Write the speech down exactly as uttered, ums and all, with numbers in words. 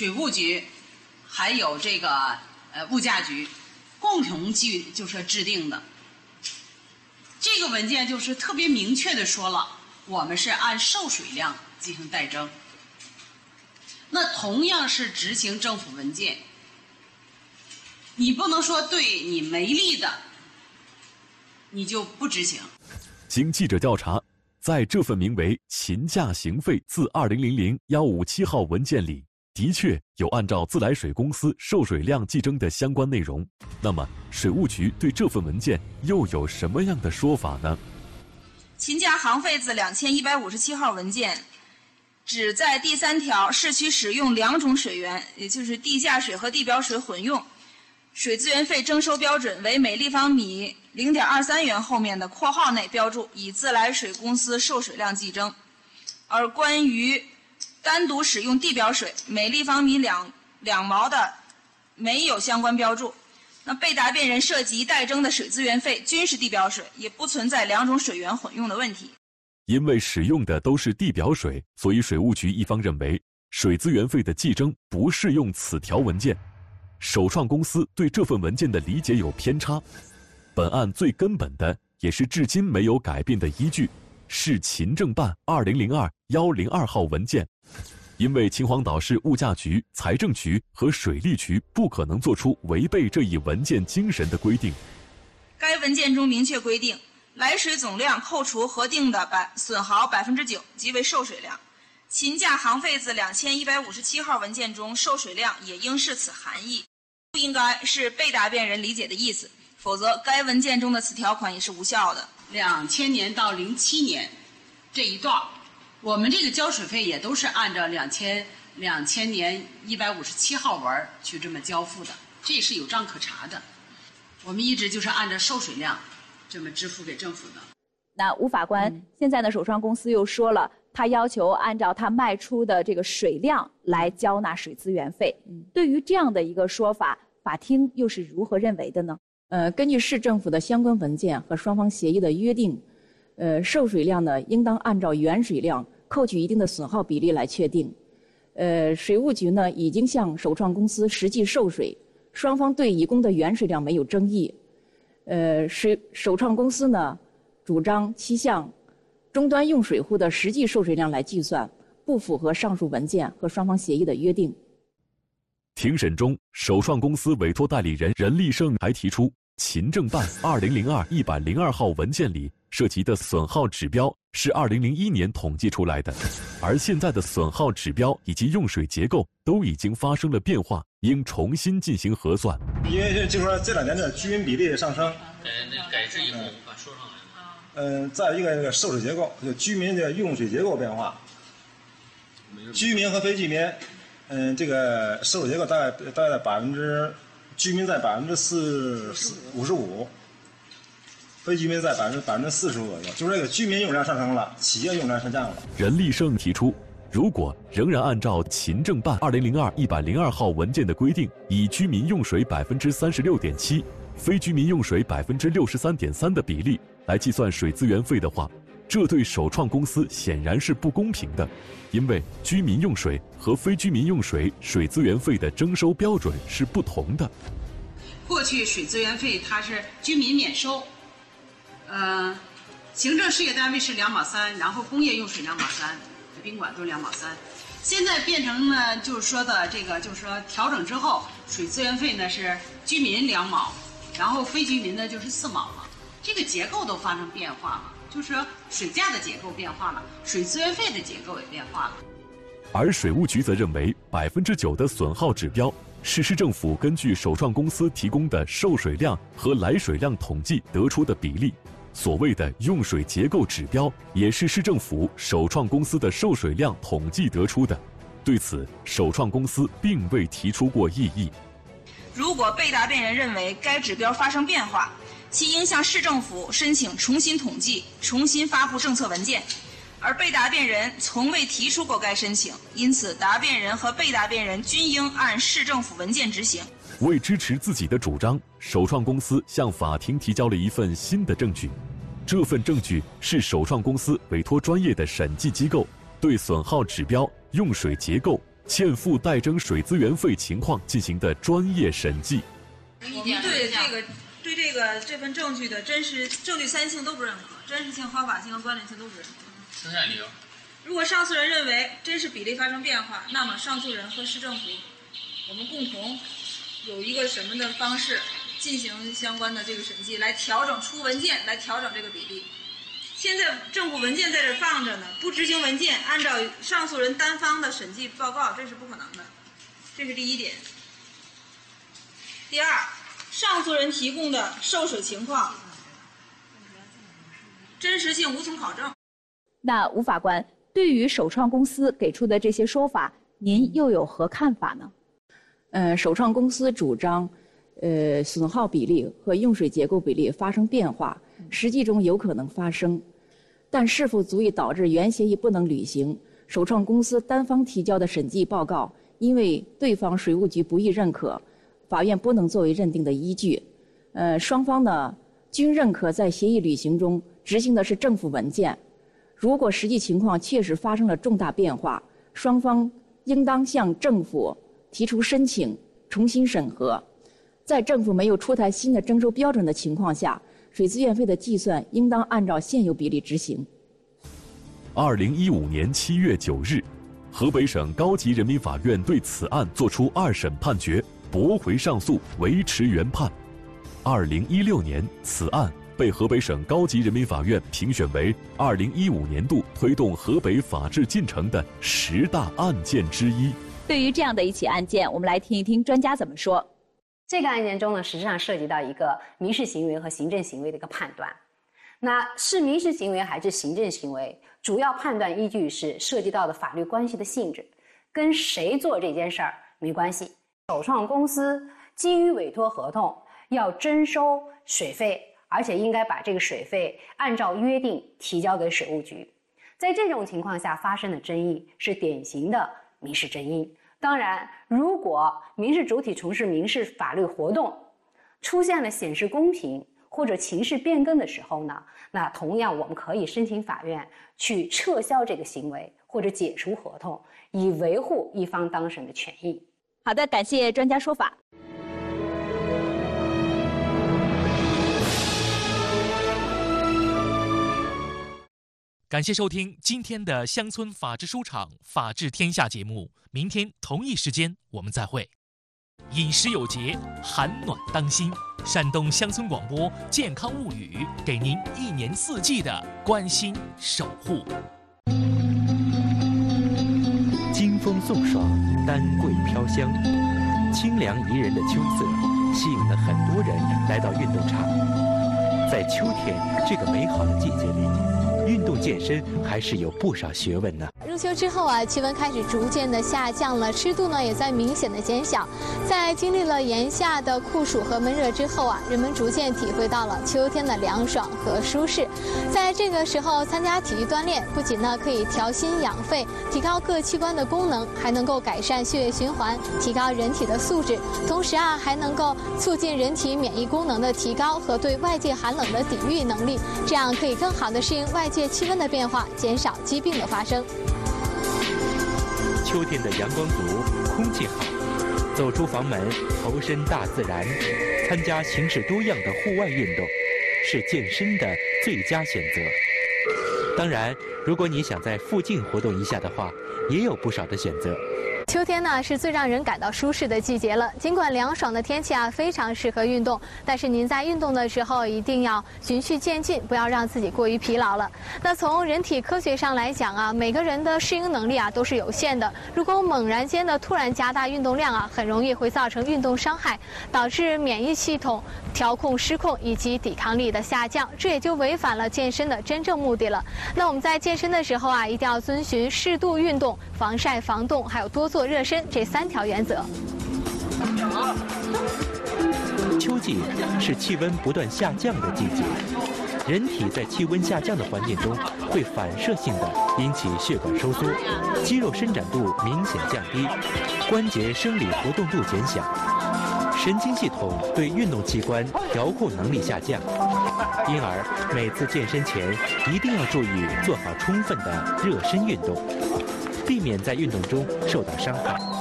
水务局还有这个呃物价局共同去就是制定的。这个文件就是特别明确的说了，我们是按受水量进行代征。那同样是执行政府文件，你不能说对你没利的，你就不执行。 经记者调查，在这份名为《秦价行费自二零零零幺五七号文件里，的确有按照自来水公司受水量计征的相关内容。那么，水务局对这份文件又有什么样的说法呢？ 秦价行费自两千一百五十七号文件只在第三条市区使用两种水源，也就是地下水和地表水混用，水资源费征收标准为每立方米零点二三元后面的括号内标注以自来水公司受水量计征。而关于单独使用地表水，每立方米两两毛的没有相关标注。那被答辩人涉及代征的水资源费均是地表水，也不存在两种水源混用的问题。 因为使用的都是地表水，所以水务局一方认为水资源费的计征不适用此条文件。首创公司对这份文件的理解有偏差。本案最根本的也是至今没有改变的依据是秦政办二零零二幺零二号文件。因为秦皇岛市物价局、财政局和水利局不可能做出违背这一文件精神的规定。 该文件中明确规定，来水总量扣除核定的百损耗百分之九即为受水量。秦价行费自两千一百五十七号文件中受水量也应是此含义，不应该是被答辩人理解的意思，否则该文件中的此条款也是无效的。 两千年到零七年这一段，我们这个交水费也都是按照两千两千年一百五十七号文去这么交付的，这是有账可查的。我们一直就是按照受水量这么支付给政府的。 那吴法官，嗯、现在呢，首创公司又说了，他要求按照他卖出的这个水量来交纳水资源费。嗯、对于这样的一个说法，法庭又是如何认为的呢？ 呃，根据市政府的相关文件和双方协议的约定，呃，受水量呢，应当按照原水量扣取一定的损耗比例来确定。呃，水务局呢已经向首创公司实际受水，双方对乙供的原水量没有争议。呃，水首创公司呢主张其向终端用水户的实际受水量来计算，不符合上述文件和双方协议的约定。 庭审中，首创公司委托代理人任立胜还提出，秦政办二零零二一百零二号文件里涉及的损耗指标是二零零一年统计出来的，而现在的损耗指标以及用水结构都已经发生了变化，应重新进行核算。 因为就是说这两年的居民比例的上升， 呃，那改制以后把说上来了。 嗯，再一个那个受水结构，就居民的用水结构变化，居民和非居民，嗯，这个受水结构大概大概百分之，居民在百分之四五十五。非居民在百分之百分之四十左右，就是这个居民用量上升了，企业用量下降了。 任立胜提出，如果仍然按照秦政办二零零二一百零二号文件的规定，以居民用水百分之三十六点七，非居民用水百分之六十三点三的比例来计算水资源费的话，这对首创公司显然是不公平的，因为居民用水和非居民用水水资源费的征收标准是不同的。 过去水资源费它是居民免收。呃，行政事业单位是两毛三，然后工业用水两毛三，宾馆都两毛三。现在变成呢，就是说的这个，就是说调整之后，水资源费呢是居民两毛，然后非居民呢就是四毛了。这个结构都发生变化了，就是说水价的结构变化了，水资源费的结构也变化了。 而水务局则认为，百分之九的损耗指标是市政府根据首创公司提供的受水量和来水量统计得出的比例。所谓的用水结构指标也是市政府首创公司的受水量统计得出的，对此首创公司并未提出过异议。 如果被答辩人认为该指标发生变化，其应向市政府申请重新统计、重新发布政策文件，而被答辩人从未提出过该申请，因此答辩人和被答辩人均应按市政府文件执行。 为支持自己的主张，首创公司向法庭提交了一份新的证据。这份证据是首创公司委托专业的审计机构对损耗指标、用水结构、 欠付代征水资源费情况进行的专业审计。 我们对这个对这个这份证据的真实证据三性都不认可，真实性、合法性和关联性都不认可。 剩下理由。 如果上诉人认为真实比例发生变化，那么上诉人和市政府我们共同有一个什么的方式进行相关的这个审计，来调整出文件，来调整这个比例。现在政府文件在这放着呢，不执行文件，按照上诉人单方的审计报告，这是不可能的。这是第一点。第二，上诉人提供的受水情况真实性无从考证。 那吴法官，对于首创公司给出的这些说法，您又有何看法呢？ 呃，首创公司主张，呃，损耗比例和用水结构比例发生变化，实际中有可能发生，但是否足以导致原协议不能履行？首创公司单方提交的审计报告，因为对方水务局不予认可，法院不能作为认定的依据。呃，双方呢均认可在协议履行中执行的是政府文件。如果实际情况确实发生了重大变化，双方应当向政府提出申请，重新审核。在政府没有出台新的征收标准的情况下，水资源费的计算应当按照现有比例执行。 二零一五年七月九日，河北省高级人民法院对此案作出二审判决，驳回上诉，维持原判。二零一六年，此案被河北省高级人民法院评选为二零一五年度推动河北法治进程的十大案件之一。 对于这样的一起案件，我们来听一听专家怎么说。 这个案件中呢，实际上涉及到一个民事行为和行政行为的一个判断。那是民事行为还是行政行为，主要判断依据是涉及到的法律关系的性质，跟谁做这件事儿没关系。首创公司基于委托合同要征收水费，而且应该把这个水费按照约定提交给水务局。在这种情况下发生的争议是典型的民事争议。当然，如果民事主体从事民事法律活动出现了显示公平或者情势变更的时候呢，那同样我们可以申请法院去撤销这个行为或者解除合同，以维护一方当事人的权益。 好的，感谢专家说法。 感谢收听今天的乡村法治书场法治天下节目，明天同一时间我们再会。饮食有节，寒暖当心。山东乡村广播健康物语，给您一年四季的关心守护。 金风送爽，丹桂飘香，清凉宜人的秋色吸引了很多人来到运动场。在秋天这个美好的季节里，运动健身还是有不少学问呢。 入秋之后啊，气温开始逐渐的下降了，湿度呢也在明显的减小。在经历了炎夏的酷暑和闷热之后啊，人们逐渐体会到了秋天的凉爽和舒适。在这个时候参加体育锻炼，不仅呢可以调心养肺，提高各器官的功能，还能够改善血液循环，提高人体的素质，同时啊还能够促进人体免疫功能的提高和对外界寒冷的抵御能力，这样可以更好的适应外界气温的变化，减少疾病的发生。 秋天的阳光足，空气好，走出房门，投身大自然，参加形式多样的户外运动，是健身的最佳选择。当然，如果你想在附近活动一下的话，也有不少的选择。 秋天呢是最让人感到舒适的季节了。尽管凉爽的天气啊非常适合运动，但是您在运动的时候一定要循序渐进，不要让自己过于疲劳了。那从人体科学上来讲啊，每个人的适应能力啊都是有限的。如果猛然间的突然加大运动量啊，很容易会造成运动伤害，导致免疫系统调控失控以及抵抗力的下降，这也就违反了健身的真正目的了。那我们在健身的时候啊，一定要遵循适度运动、防晒防冻，还有多做热身这三条原则。 秋季是气温不断下降的季节，人体在气温下降的环境中会反射性的引起血管收缩，肌肉伸展度明显降低，关节生理活动度减小，神经系统对运动器官调控能力下降，因而每次健身前一定要注意做好充分的热身运动。 避免在运动中受到伤害。